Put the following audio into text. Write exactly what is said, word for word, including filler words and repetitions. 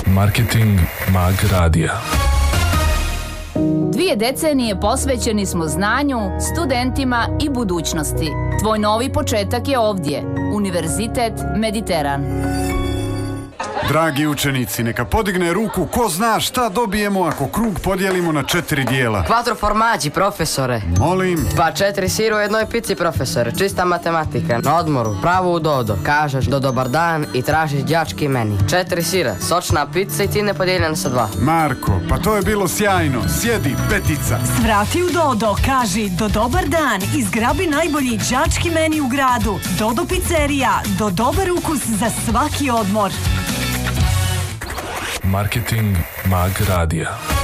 Marketing Mag Radija. Dvije decenije posvećeni smo znanju, studentima i budućnosti. Tvoj novi početak je ovdje. Univerzitet Mediteran. Dragi učenici, neka podigne ruku ko zna šta dobijemo ako krug podijelimo na četiri dijela. Quattro formaggi, profesore. Molim? Pa četiri sira u jednoj pici, profesore. Čista matematika. Na odmoru, pravo u dodo. Kažeš do dobar dan i tražiš đački meni. Četiri sira, sočna pizza i ti nepodijeljena sa dva. Marko, pa to je bilo sjajno. Sjedi, petica. Svrati u Dodo, kaži do dobar dan i zgrabi najbolji đački meni u gradu. Dodo pizzerija, do dobar ukus za svaki odmor. Marketing Mag Radija.